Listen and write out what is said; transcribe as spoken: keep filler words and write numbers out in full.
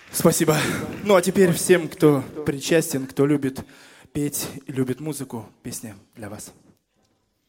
Спасибо. Ну а теперь всем, кто причастен, кто любит петь и любит музыку, песня для вас.